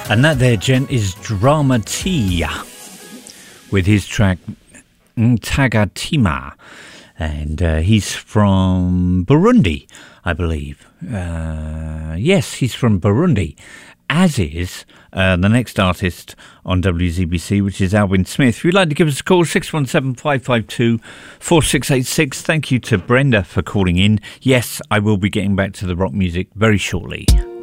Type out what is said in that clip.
And that there, gent, is Drama T with his track Tagatima. And he's from Burundi, I believe. Yes, he's from Burundi, as is the next artist on WZBC, which is Alwyn Smith. If you'd like to give us a call, 617-552-4686. Thank you to Brenda for calling in. Yes, I will be getting back to the rock music very shortly.